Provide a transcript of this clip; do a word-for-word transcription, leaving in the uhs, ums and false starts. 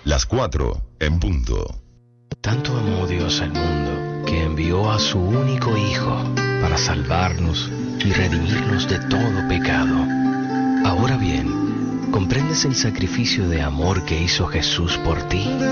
Las cuatro en punto. Tanto amó Dios al mundo que envió a su único Hijo para salvarnos y redimirnos de todo pecado. Ahora bien, ¿comprendes el sacrificio de amor que hizo Jesús por ti?